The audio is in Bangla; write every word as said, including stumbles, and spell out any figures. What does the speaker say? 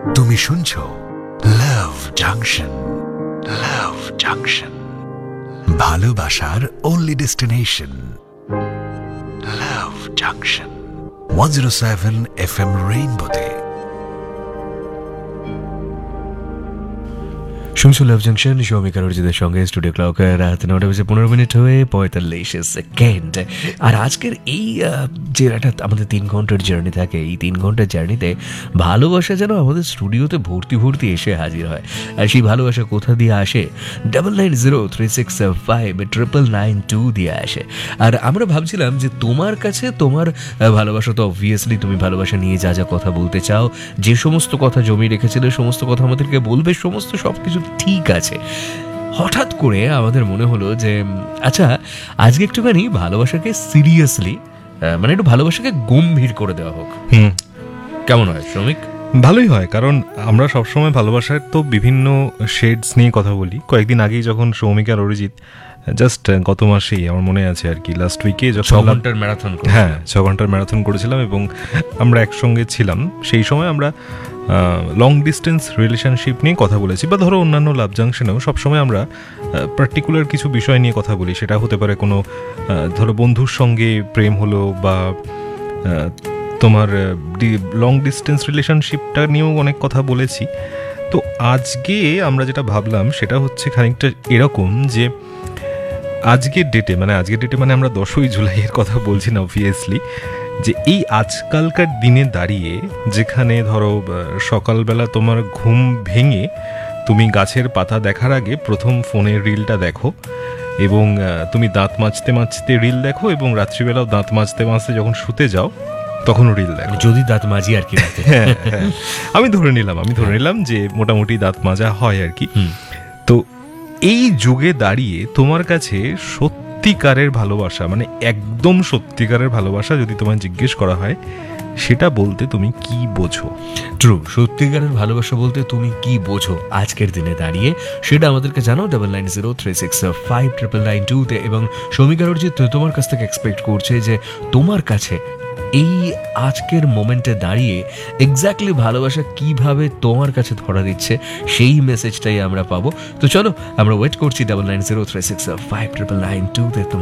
তুমি শুনছো লাভ জাংশন। লাভ জাংশন, ভালোবাসার only destination. লাভ junction one oh seven F M রেইনবোতে। শুনছো লাভ জাংশন, সৌমিকার অরিজিতের সঙ্গে। স্টুডিও ক্লক রাত নটা বেজে পনেরো মিনিট হয়ে পঁয়তাল্লিশ সেকেন্ড। আর আজকের এই যে একটা আমাদের তিন ঘন্টার জার্নি থাকে, এই তিন ঘন্টার জার্নিতে ভালোবাসা যেন আমাদের স্টুডিওতে ভর্তি ভর্তি এসে হাজির হয়। আর সেই ভালোবাসা কোথা দিয়ে আসে? Double nine zero three six five triple nine two দিয়ে আসে। আর আমরা ভাবছিলাম যে তোমার কাছে তোমার ভালোবাসা তো অবভিয়াসলি তুমি ভালোবাসা নিয়ে যা যা কথা বলতে চাও, যে সমস্ত কথা জমিয়ে রেখেছিলে সমস্ত কথা আমাদেরকে বলবে, সমস্ত সব কিছু ঠিক আছে। হঠাৎ করে আমাদের মনে হলো যে আচ্ছা, আজকে একটুখানি ভালোবাসাকে সিরিয়াসলি, মানে একটু ভালোবাসাকে গম্ভীর করে দেওয়া হোক। হুম, কেমন হয় শ্রমিক? ভালোই হয়, কারণ আমরা সবসময় ভালোবাসার তো বিভিন্ন শেডস নিয়ে কথা বলি। কয়েকদিন আগেই যখন সৌমিক আর অরিজিৎ, জাস্ট গত মাসেই আমার মনে আছে আর কি, লাস্ট উইকে ছ যখন ঘন্টার ম্যারাথন, হ্যাঁ ছ ঘন্টার ম্যারাথন করেছিলাম এবং আমরা একসঙ্গে ছিলাম, সেই সময় আমরা লং ডিস্টেন্স রিলেশনশিপ নিয়ে কথা বলেছি। বা ধরো অন্যান্য লাভ জাংশনেও সবসময় আমরা পার্টিকুলার কিছু বিষয় নিয়ে কথা বলি। সেটা হতে পারে কোনো ধরো বন্ধুর সঙ্গে প্রেম হলো, বা তোমার লং ডিস্টেন্স রিলেশনশিপটা নিয়েও অনেক কথা বলেছি। তো আজকে আমরা যেটা ভাবলাম সেটা হচ্ছে খানিকটা এরকম যে আজকের ডেটে, মানে আজকের ডেটে মানে আমরা দশই জুলাইয়ের কথা বলছি না অবভিয়াসলি, যে এই আজকালকার দিনে দাঁড়িয়ে যেখানে ধরো সকালবেলা তোমার ঘুম ভেঙে তুমি গাছের পাতা দেখার আগে প্রথম ফোনের রিলটা দেখো, এবং তুমি দাঁত মাজতে মাজতে রিল দেখো, এবং রাত্রিবেলাও দাঁত মাজতে মাজতে যখন শুতে যাও তখনও রিল দেখো, যদি দাঁত মাজি আর কি। হ্যাঁ হ্যাঁ, আমি ধরে নিলাম আমি ধরে নিলাম যে মোটামুটি দাঁত মাজা হয় আর কি। তো এই যুগে দাঁড়িয়ে তোমার কাছে সত্যিকারের ভালোবাসা, মানে একদম সত্যিকারের ভালোবাসা যদি তোমায় জিজ্ঞেস করা হয়, সেটা বলতে তুমি কি বোঝো? ট্রু, সত্যিকারের ভালোবাসা বলতে তুমি কি বোঝো আজকের দিনে দাঁড়িয়ে, সেটা আমাদেরকে জানাও double nine zero three six five triple nine টুতে। এবং সৌমিকার অরিজিৎ তোমার কাছ থেকে এক্সপেক্ট করছে যে তোমার কাছে এই আজকের মোমেন্টে দাঁড়িয়ে এক্স্যাক্টলি ভালোবাসা কিভাবে তোমার কাছে ধরা দিচ্ছে, সেই মেসেজটাই আমরা পাবো। তো চলো আমরা ওয়েট করছি double nine zero three six five triple nine টুতে।